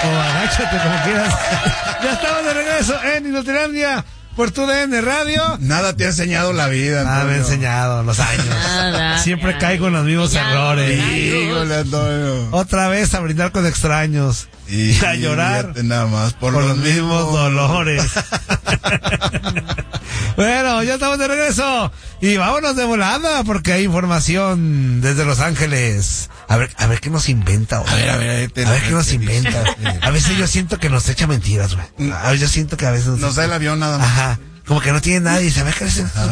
o agáchate, como quieras. Ya estamos de regreso en Inutilandia por tu DN Radio. Nada te ha enseñado la vida, Nada me ha enseñado los años. Siempre caigo en los mismos errores. Híjole, Antonio. Otra vez a brindar con extraños. Y a llorar nada más por los mismos dolores. Bueno, ya estamos de regreso. Y vámonos de volada porque hay información desde Los Ángeles. A ver qué nos inventa hoy. A ver qué nos inventa. A veces yo siento que nos echa mentiras, güey. A veces yo siento que a veces nos da el avión nada más. Ajá. Como que no tiene nadie y se ve que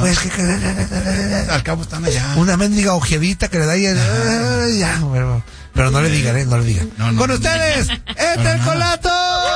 al cabo están allá. Una mendiga ojeadita que le da y ya, bueno. Pero no le digan, no le digan. No, con ustedes, el Colato.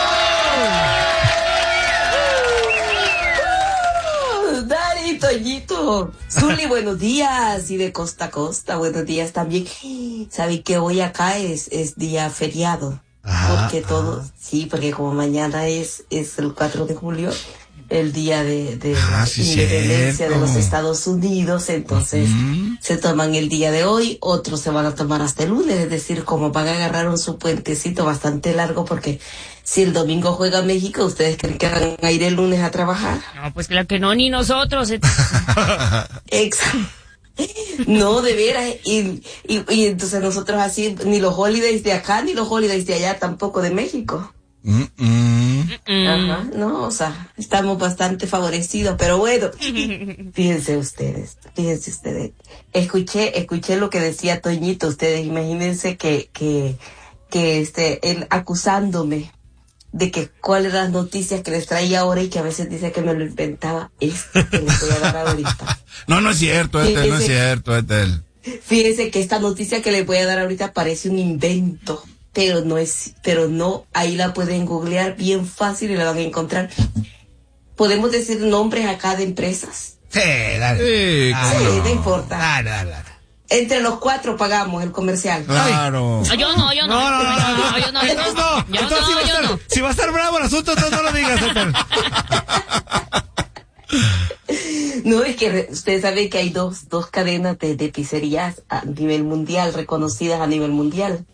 Dari, Toñito, Zuli, buenos días. Y de costa a costa, buenos días también. ¿Sabe que hoy acá es día feriado? Porque todos, sí, porque como mañana es el 4 de julio, el día de la independencia de los Estados Unidos, entonces se toman el día de hoy, otros se van a tomar hasta el lunes, es decir, como van a agarrar su puentecito bastante largo, porque si el domingo juega México, ¿ustedes creen que van a ir el lunes a trabajar? No, pues claro que no, ni nosotros. Exacto. No, de veras, y entonces nosotros así, ni los holidays de acá, ni los holidays de allá, tampoco de México. Ajá, no, o sea, estamos bastante favorecidos, pero bueno, fíjense ustedes, escuché lo que decía Toñito, ustedes imagínense que él acusándome de que cuáles eran las noticias que les traía ahora y que a veces dice que me lo inventaba, que les voy a dar ahorita. No es cierto, no es cierto, Fíjense que esta noticia que les voy a dar ahorita parece un invento. Pero no, ahí la pueden googlear bien fácil y la van a encontrar. ¿Podemos decir nombres acá de empresas? Sí, dale. Sí, no importa. Dale. Entre los 4 pagamos el comercial. Claro. Yo no. Si va a estar bravo el asunto, entonces no lo digas, No, es que ustedes saben que hay dos cadenas de pizzerías a nivel mundial, reconocidas a nivel mundial.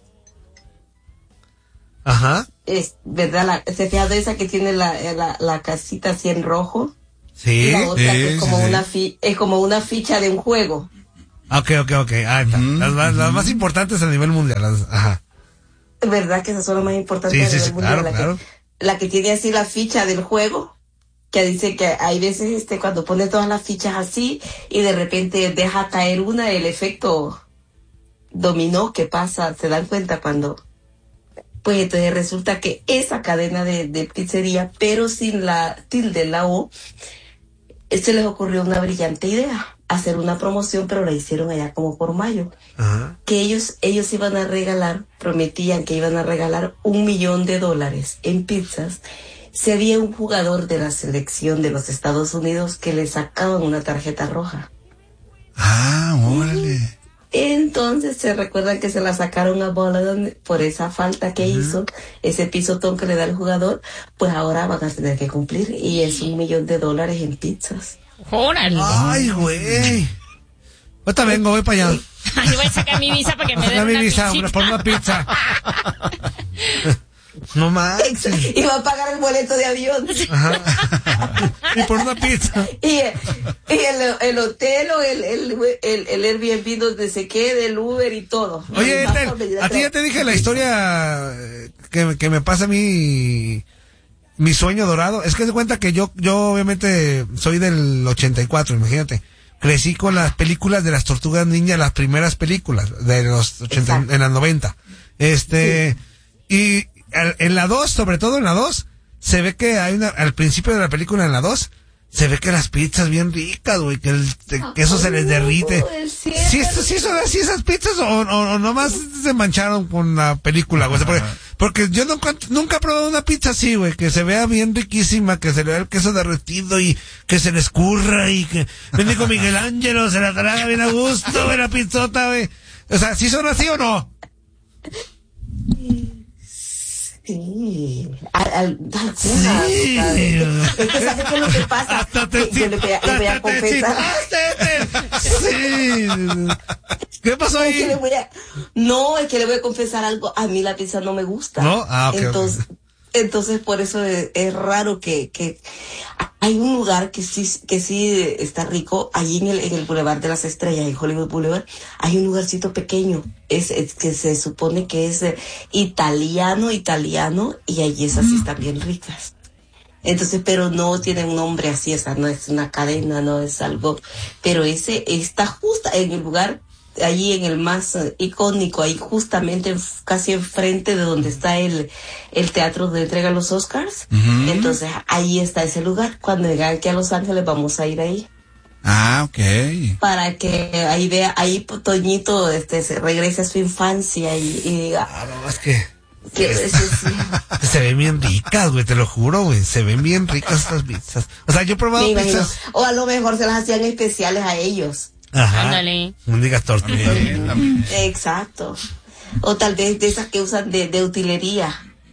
Ajá. Es verdad, se fija de esa que tiene la casita así en rojo. Sí. Y la otra que es como es como una ficha de un juego. Ok. Ah, está. Las más importantes a nivel mundial. Ajá. Es verdad que esas son las más importantes a nivel mundial. Claro. La que tiene así la ficha del juego, que dice que hay veces cuando pone todas las fichas así y de repente deja caer una, el efecto dominó que pasa, se dan cuenta cuando... Pues entonces resulta que esa cadena de pizzería, pero sin la tilde, la O, se les ocurrió una brillante idea, hacer una promoción, pero la hicieron allá como por mayo. Ajá. Que ellos iban a regalar, prometían que iban a regalar $1 millón en pizzas si había un jugador de la selección de los Estados Unidos que le sacaban una tarjeta roja. Órale. Entonces se recuerdan que se la sacaron a Bolton por esa falta que hizo, ese pisotón que le da el jugador, pues ahora van a tener que cumplir y es $1 millón en pizzas. ¡Órale! ¡Ay, güey! Ahorita vengo, voy para allá. Yo voy a sacar mi visa para que me den una visa, por una pizza. No más. Y va a pagar el boleto de avión. Ajá. Y por una pizza. Y el hotel o el Airbnb donde se quede, el Uber y todo. Oye, a ti ya te dije la historia que me pasa a mí, mi sueño dorado. Es que se cuenta que yo obviamente soy del 84, imagínate. Crecí con las películas de las Tortugas Ninja, las primeras películas de los 80, en las 90. Sí. Y en la 2, sobre todo en la 2, se ve que hay al principio de la película, en la 2, se ve que las pizzas bien ricas, güey, que eso se les derrite. ¿Sí son así esas pizzas o nomás se mancharon con la película, güey? Porque yo nunca he probado una pizza así, güey, que se vea bien riquísima, que se le vea el queso derretido y que se le escurra y que bendigo Miguel Ángelo se la traga bien a gusto, güey, la pizzota, güey. O sea, ¿sí son así o no? Sí, algunas. Sí. ¿Sabes qué es lo que pasa? Yo le voy a confesar. Sí. ¿Qué pasó Es que ahí? es que le voy a confesar algo. A mí la pizza no me gusta. ¿No? Ah, ok. Entonces por eso es raro que hay un lugar que sí está rico, allí en el Boulevard de las Estrellas, en Hollywood Boulevard, hay un lugarcito pequeño, es que se supone que es italiano, y allí esas sí están bien ricas. Entonces, pero no tiene un nombre así, esa no es una cadena, no es algo, pero ese está justo en el lugar, allí en el más icónico, ahí justamente casi enfrente de donde está el teatro donde entregan los Oscars. Entonces, ahí está ese lugar. Cuando vengan aquí a Los Ángeles vamos a ir ahí. Ah, ok. Para que ahí vea, ahí Toñito se regrese a su infancia y diga, No, es que sí. se ven bien ricas, güey, te lo juro, güey. Se ven bien ricas estas pizzas. O sea, yo he probado Me imagino. pizzas. O a lo mejor se las hacían especiales a ellos. Ajá. Ándale. No digas tortilla. También. Exacto. O tal vez de esas que usan de utilería.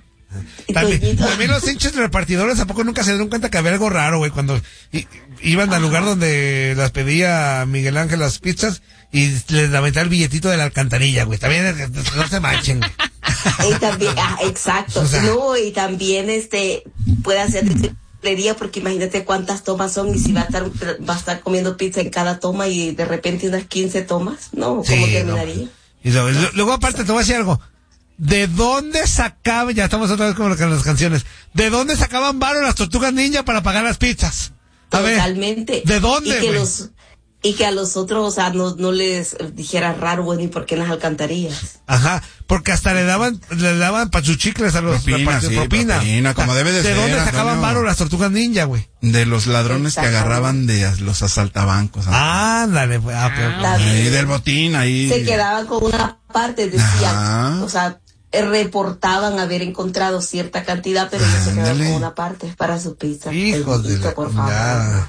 Y Toñito. También los hinchas repartidores, ¿a poco nunca se dieron cuenta que había algo raro, güey? Cuando iban al lugar donde las pedía Miguel Ángel las pizzas y les aventaba el billetito de la alcantarilla, güey. También no se manchen, güey. Y también, exacto. O sea, no, y también puede hacer utilería porque imagínate cuántas tomas son y si va a estar comiendo pizza en cada toma y de repente unas 15 tomas. No, sí, ¿cómo terminaría? No. Y luego aparte te voy a decir algo. ¿De dónde sacaban, ya estamos otra vez con las canciones, ¿de dónde sacaban varo las tortugas ninja para pagar las pizzas? A Totalmente. ver, ¿de dónde, güey? Y que a los otros, o sea, no les dijera raro, bueno, ¿y por qué en las alcantarillas? Ajá, porque hasta le daban pa' sus chicles a los propina, como debe de ¿De ser, dónde sacaban Antonio? varo las tortugas ninja, güey? De los ladrones que agarraban de los asaltabancos. Ándale, pues, Ahí del botín, ahí. Se quedaban con una parte, decían, Ajá. o sea, reportaban haber encontrado cierta cantidad, pero ellos se quedaban con una parte para su pizza. Hijos de la por favor.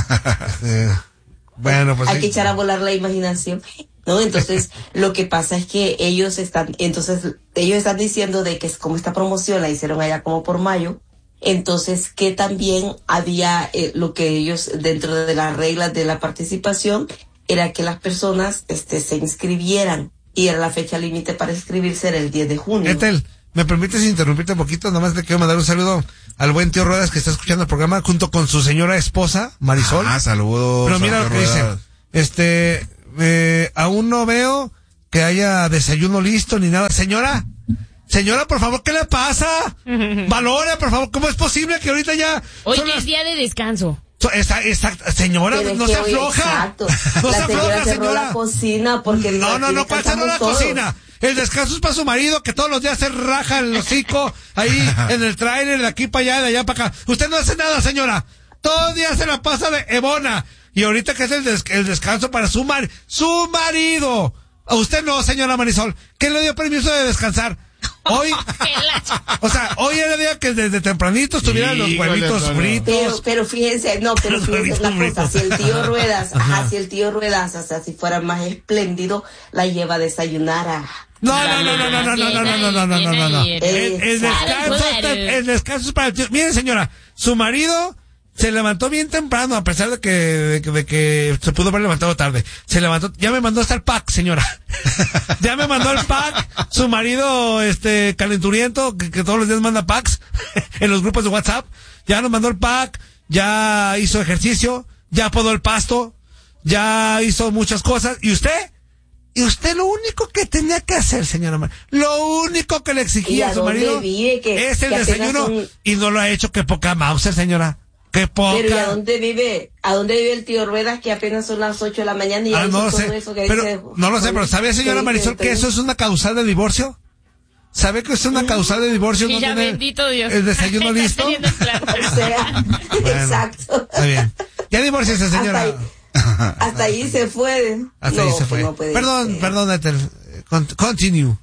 Bueno, pues hay que sí. echar a volar la imaginación, ¿no? Entonces, lo que pasa es que ellos están diciendo de que es como esta promoción la hicieron allá como por mayo, entonces que también había lo que ellos, dentro de las reglas de la participación, era que las personas se inscribieran, y era la fecha límite para inscribirse era el 10 de junio. Ethel, ¿me permites interrumpirte un poquito? Nomás le quiero mandar un saludo al buen tío Ruedas que está escuchando el programa junto con su señora esposa, Marisol. Saludos. Pero mira lo que dice. Aún no veo que haya desayuno listo ni nada. Señora, por favor, ¿qué le pasa? Valore, por favor, ¿cómo es posible que ahorita ya... Hoy es día de descanso. Señora, Pero no es se que hoy, afloja. exacto. No La se afloja, cerró señora. la cocina porque No, ¿cuál cerró la cocina? El descanso es para su marido, que todos los días se raja el hocico ahí en el tráiler, de aquí para allá, de allá para acá. Usted no hace nada, señora. Todo el día se la pasa de ebona. Y ahorita que es el descanso para su marido. A usted no, señora Marisol. ¿Quién le dio permiso de descansar? Hoy, o sea, hoy era el día que desde tempranito estuvieran los huevitos fritos. Pero fíjense una cosa, si el tío Ruedas, o sea, si fuera más espléndido, la lleva a desayunar a... No. El descanso es para el tío. Miren, señora, su marido se levantó bien temprano, a pesar de que se pudo haber levantado tarde. Se levantó, ya me mandó hasta el pack, señora. Ya me mandó el pack. Su marido, calenturiento, que todos los días manda packs en los grupos de WhatsApp. Ya nos mandó el pack, ya hizo ejercicio, ya podó el pasto, ya hizo muchas cosas. ¿Y usted lo único que tenía que hacer, señora, lo único que le exigía a su marido es el desayuno, y no lo ha hecho. Qué poca Mauser, señora. Qué poca. Pero ¿y a dónde vive el tío Ruedas, que apenas son las 8 de la mañana y ya hizo no lo todo sé. eso que Pero, dice? no lo sé, pero ¿sabe, señora Marisol, que eso es una causal de divorcio? ¿Sabe que es una causal de divorcio? Sí, no ya tener bendito Dios. el desayuno listo. O sea, Bueno, exacto. Está bien. Ya divórciese, señora. Hasta ahí se fue. Hasta ahí se fue. No puede Perdón, ser. Ethel. Continue.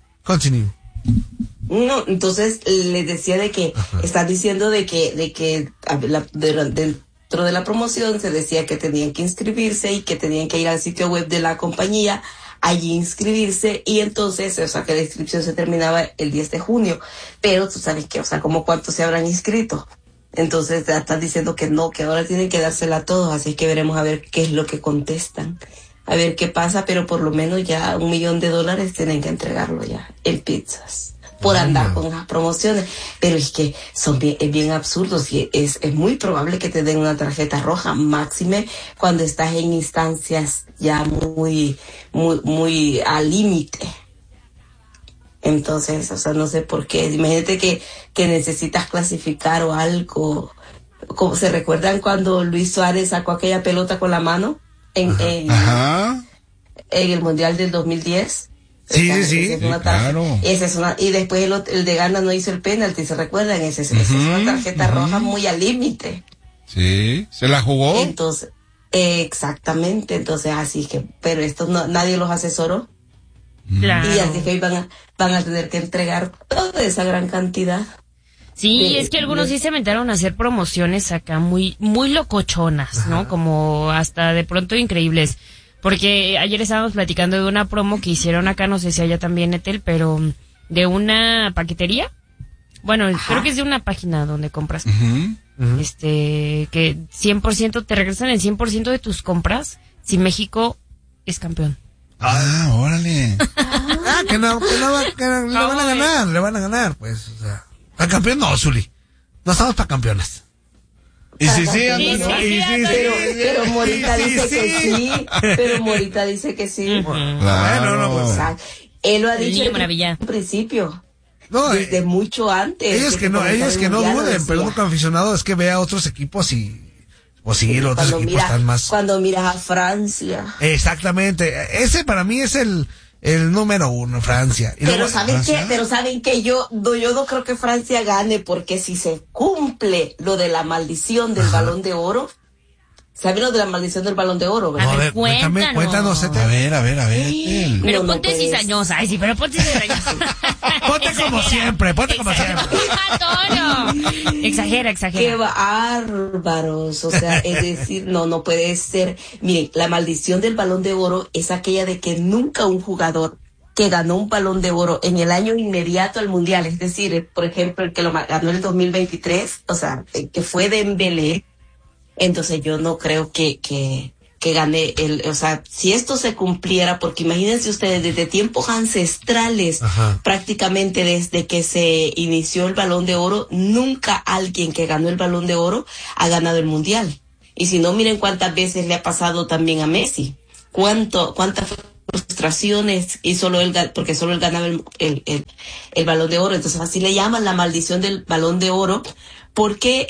No, entonces les decía de que están diciendo de que dentro de la promoción se decía que tenían que inscribirse y que tenían que ir al sitio web de la compañía, allí inscribirse, y entonces, o sea, que la inscripción se terminaba el 10 de junio, pero tú sabes que, o sea, como cuántos se habrán inscrito. Entonces están diciendo que no, que ahora tienen que dársela a todos, así que veremos a ver qué es lo que contestan. a ver qué pasa, pero por lo menos ya $1 millón tienen que entregarlo ya en pizzas por andar con las promociones. Pero es que es bien absurdos y es muy probable que te den una tarjeta roja, máxime cuando estás en instancias ya muy al límite. Entonces, o sea, no sé por qué. Imagínate que necesitas clasificar o algo. Como se recuerdan cuando Luis Suárez sacó aquella pelota con la mano en el Mundial del 2010. Sí, claro. Esa es una, y después el de Ghana no hizo el penalti, ¿se recuerdan? Esa es una tarjeta roja muy al límite. Sí, se la jugó. Entonces, exactamente, entonces así que, pero esto nadie los asesoró. Claro. Y así que hoy van a tener que entregar toda esa gran cantidad. Sí, es que algunos sí se inventaron a hacer promociones acá muy locochonas, ¿no? Como hasta de pronto increíbles. Porque ayer estábamos platicando de una promo que hicieron acá, no sé si allá también, Etel, pero de una paquetería. Bueno, creo que es de una página donde compras. Que 100% te regresan el 100% de tus compras si México es campeón. Órale. Que le van a ganar, pues, o sea. Al campeón no, Zuli. No estamos para campeones. Y sí, pero Morita dice que sí. Pero Morita dice que sí. Claro. Pues, él lo ha dicho en un principio. No, desde mucho antes. Ellos que no duden, pero uno como aficionado es que vea otros equipos y pues sí, los otros equipos están más. Cuando miras a Francia. Exactamente. Ese para mí es el número 1, Francia. Y Pero saben que yo no creo que Francia gane, porque si se cumple lo de la maldición del Balón de Oro, ¿saben lo de la maldición del Balón de Oro, verdad? A ver, cuéntanos. A ver. Pero ponte cizañosa. Ay, sí, pero ponte cizañosa. Ponte como siempre. Toro. Exagera. Qué bárbaros, o sea, es decir, no puede ser. Miren, la maldición del Balón de Oro es aquella de que nunca un jugador que ganó un Balón de Oro en el año inmediato al Mundial, es decir, por ejemplo, el que lo ganó en el 2023, o sea, que fue Dembélé, entonces yo no creo que gane o sea, si esto se cumpliera, porque imagínense ustedes, desde tiempos ancestrales, prácticamente desde que se inició el Balón de Oro, nunca alguien que ganó el Balón de Oro ha ganado el Mundial. Y si no, miren cuántas veces le ha pasado también a Messi. Cuántas frustraciones, y porque solo él ganaba el Balón de Oro. Entonces así le llaman la maldición del Balón de Oro, porque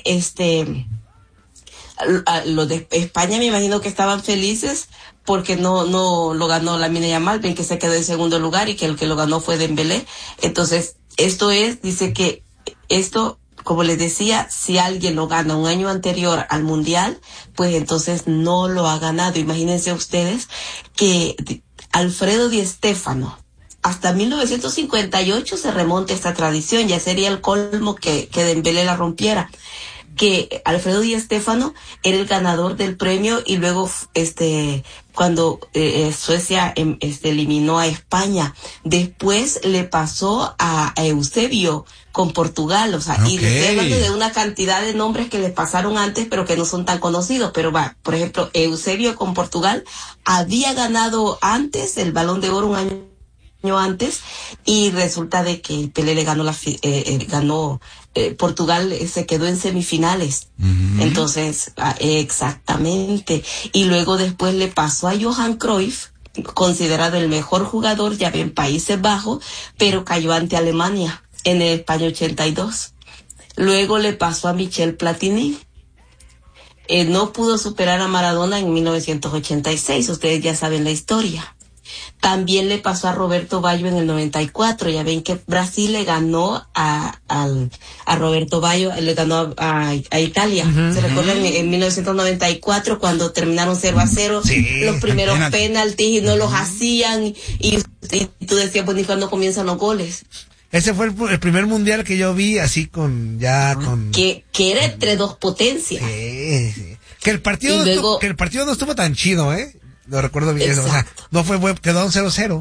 los de España me imagino que estaban felices porque no lo ganó Lamine Yamal, ven que se quedó en segundo lugar y que el que lo ganó fue Dembélé. Entonces, dice que esto, como les decía, si alguien lo gana un año anterior al Mundial, pues entonces no lo ha ganado. Imagínense ustedes que Alfredo Di Stéfano, hasta 1958 se remonta esta tradición, ya sería el colmo que Dembélé la rompiera. Que Alfredo Di Stéfano era el ganador del premio, y luego cuando Suecia eliminó a España, después le pasó a Eusebio con Portugal, o sea, y estoy hablando de una cantidad de nombres que le pasaron antes pero que no son tan conocidos, pero por ejemplo, Eusebio con Portugal había ganado antes el Balón de Oro un año antes, y resulta de que Pelé le ganó Portugal se quedó en semifinales. Entonces, exactamente. Y luego después le pasó a Johan Cruyff, considerado el mejor jugador ya en Países Bajos, pero cayó ante Alemania en el España 82. Luego le pasó a Michel Platini. No pudo superar a Maradona en 1986, ustedes ya saben la historia. También le pasó a Roberto Baggio en el 94. Ya ven que Brasil le ganó a Roberto Baggio, le ganó a Italia. ¿Se recuerdan en 1994 cuando terminaron 0-0? Sí, los primeros penaltis y no los hacían, y tú decías, pues, ni cuando comienzan los goles. Ese fue el primer mundial que yo vi así con que era entre dos potencias. Sí. Que el partido no estuvo tan chido, Lo recuerdo bien. Exacto. O sea, no fue bueno, quedó un 0-0.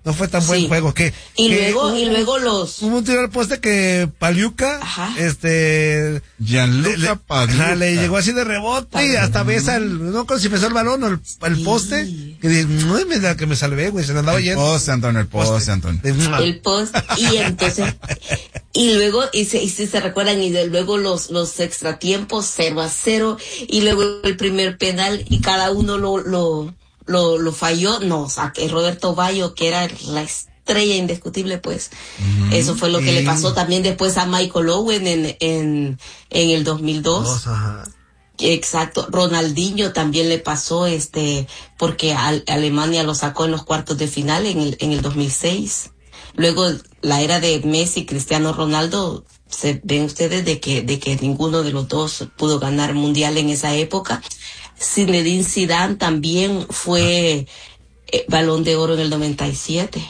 no fue tan buen juego. Luego los... Hubo un tiro al poste que Paliuca, Gianluca Paliuca. le llegó así de rebote y hasta besa no sé si besó el balón o el poste, que dije, no es verdad que me salvé, güey, se me andaba yendo. El poste, Antonio. El poste, y entonces, y luego, y si se recuerdan, y luego los extratiempos 0-0, y luego el primer penal, y cada uno lo falló, o sea, que Roberto Baggio, que era la estrella indiscutible, pues, eso fue lo que le pasó también después a Michael Owen en el 2002. Exacto, Ronaldinho también le pasó, porque Alemania lo sacó en los cuartos de final en el 2006. Luego, la era de Messi, Cristiano Ronaldo, se ven ustedes de que ninguno de los dos pudo ganar mundial en esa época. Zinedine Zidane también fue Balón de Oro en el 97.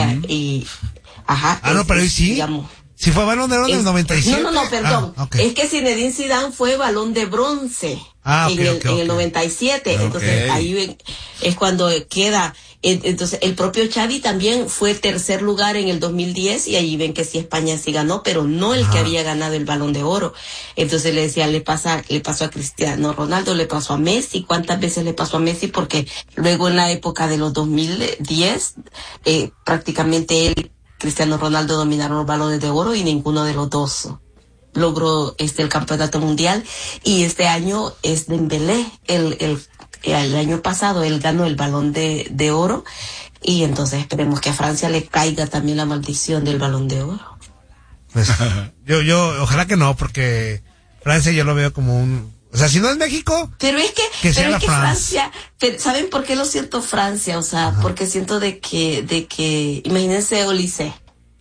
Pero ¿y sí? Digamos, ¿Si fue Balón de Oro en el 97? No, perdón. Es que Zinedine Zidane fue Balón de Bronce en el 97. Entonces, ahí es cuando queda. Entonces, el propio Xavi también fue tercer lugar en el 2010 y allí ven que sí España sí ganó, pero no el que había ganado el Balón de Oro. Entonces le decía, le pasó a Cristiano Ronaldo, le pasó a Messi. ¿Cuántas veces le pasó a Messi? Porque luego en la época de los 2010, prácticamente él, Cristiano Ronaldo, dominaron los Balones de Oro y ninguno de los dos logró el campeonato mundial. Y este año es Dembélé, el año pasado él ganó el Balón de Oro, y entonces esperemos que a Francia le caiga también la maldición del Balón de Oro. Pues, yo ojalá que no, porque Francia yo lo veo como o sea, si no es México, pero es que Francia, ¿saben por qué lo siento Francia? O sea, porque siento de que imagínense Olise.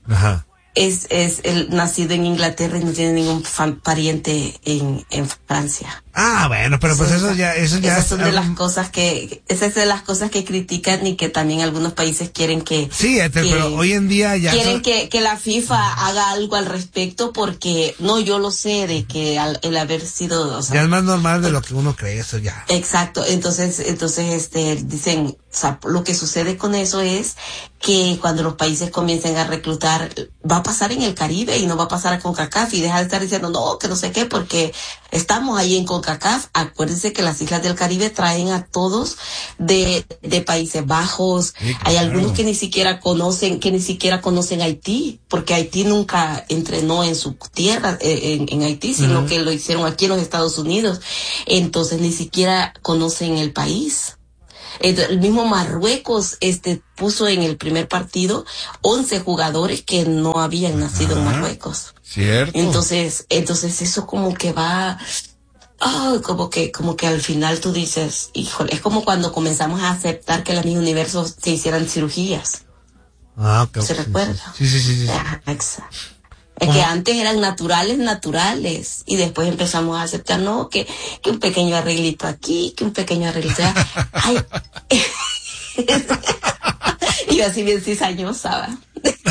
Es el nacido en Inglaterra y no tiene ningún pariente en Francia. Bueno, pero pues eso ya esas son de las cosas que critican y que también algunos países quieren que pero hoy en día ya quieren que la FIFA haga algo al respecto, porque yo lo sé de que el haber sido, o sea, ya es más normal de lo que uno cree, eso ya. Exacto, entonces dicen, o sea, lo que sucede con eso es que cuando los países comiencen a reclutar, va a pasar en el Caribe y no va a pasar a CONCACAF, y deja de estar diciendo que no sé qué, porque estamos ahí en CONCACAF. Acuérdense que las islas del Caribe traen a todos de Países Bajos. Sí, claro. Hay algunos que ni siquiera conocen Haití, porque Haití nunca entrenó en su tierra, en Haití, sino que lo hicieron aquí en los Estados Unidos. Entonces ni siquiera conocen el país. El mismo Marruecos puso en el primer partido 11 jugadores que no habían nacido en Marruecos. Cierto. Entonces eso como que va, como que al final tú dices, híjole, es como cuando comenzamos a aceptar que en el mismo universo se hicieran cirugías. Okay. ¿Se recuerda? Sí. Exacto. Es que antes eran naturales, y después empezamos a aceptar, que un pequeño arreglito aquí, que un pequeño arreglito allá. Ay. Y yo así bien cizañosa, ¿va?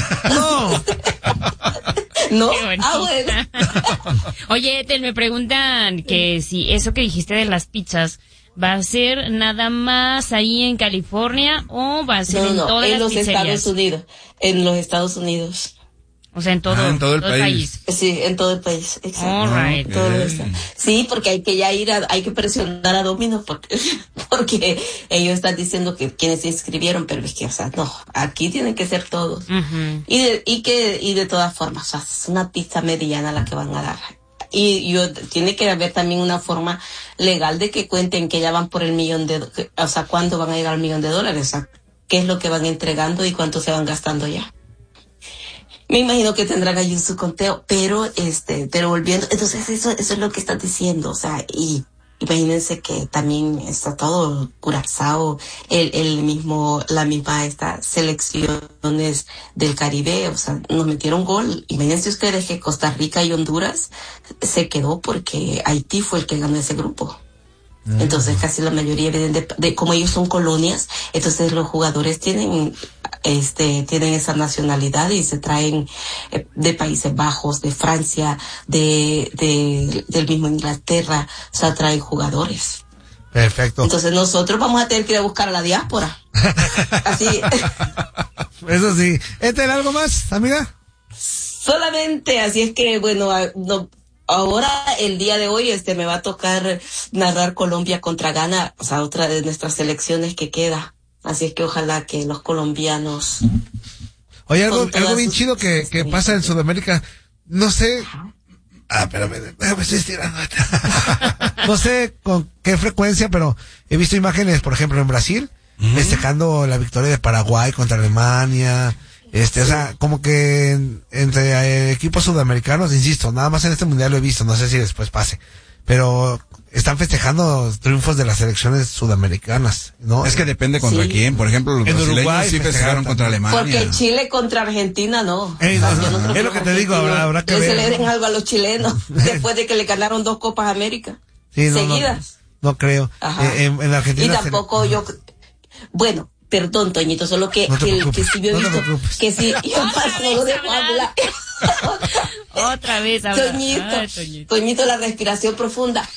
No. Bueno. Oye, Ethel, me preguntan que si eso que dijiste de las pizzas va a ser nada más ahí en California o va a ser en todas las pizzerías. En los Estados Unidos. O sea, en todo el país. Sí, en todo el país. Exacto. All right. Sí, porque hay que presionar a Domino's porque ellos están diciendo que quienes se inscribieron, pero es que, o sea, no, aquí tienen que ser todos. Y de todas formas, o sea, es una pizza mediana la que van a dar. Y tiene que haber también una forma legal de que cuenten que ya van por el $1,000,000, o sea, cuándo van a llegar al $1,000,000, o sea, qué es lo que van entregando y cuánto se van gastando ya. Me imagino que tendrán allí su conteo, pero volviendo, entonces eso es lo que estás diciendo, o sea, y imagínense que también está todo Curazao, la misma selecciones del Caribe, o sea, nos metieron gol. Imagínense ustedes que Costa Rica y Honduras se quedó porque Haití fue el que ganó ese grupo. Entonces casi la mayoría vienen de como ellos son colonias, entonces los jugadores tienen esa nacionalidad y se traen de Países Bajos, de Francia, del mismo Inglaterra, o sea, traen jugadores. Perfecto. Entonces nosotros vamos a tener que ir a buscar a la diáspora. Así. Eso sí. ¿Algo más, amiga? Solamente, así es que, bueno, no, ahora, el día de hoy, me va a tocar narrar Colombia contra Ghana, o sea, otra de nuestras selecciones que queda. Así es que ojalá que los colombianos... Oye, algo bien chido que pasa en Sudamérica, no sé... espérame, me estoy estirando. No sé con qué frecuencia, pero he visto imágenes, por ejemplo, en Brasil, festejando la victoria de Paraguay contra Alemania... O sea, como que entre equipos sudamericanos, insisto, nada más en este mundial lo he visto, no sé si después pase, pero están festejando triunfos de las selecciones sudamericanas, ¿no? Es que depende contra quién, por ejemplo, los brasileños Uruguay sí festejaron contra Alemania. Porque Chile contra Argentina no. Es lo que te digo, habrá que ver. Celebren algo a los chilenos después de que le ganaron 2 Copas América seguidas. No creo. En Argentina. Y tampoco bueno, perdón, Toñito, solo que si yo he visto que si yo no dejo hablar. Otra vez hablar. Toñito, la respiración profunda.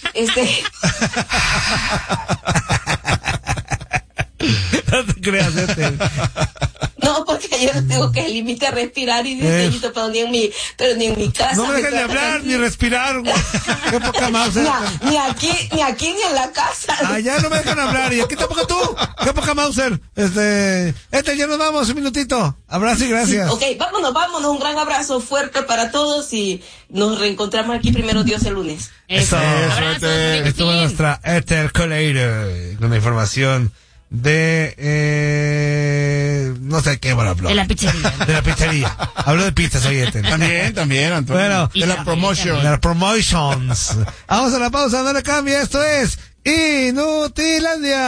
No te creas, No, porque yo no tengo que límite a respirar y dice Toñito, pero ni en mi casa. No me dejan ni hablar ni respirar, güey. Qué poca Mauser. Ni aquí ni en la casa. Allá no me dejan hablar y aquí tampoco tú. Qué poca Mauser. Ya nos vamos, un minutito. Abrazo y gracias. Sí, ok, vámonos. Un gran abrazo fuerte para todos y nos reencontramos aquí primero Dios el lunes. Eso. Estuvo nuestra Ethel Coleiro con la información de no sé qué habló. De la pizzería. De la pizzería. Habló de pizzas hoy, Ethel. También, Antonio. Bueno, de la promotion. De las promotions. Vamos a la pausa, no le cambie. Esto es Inutilandia.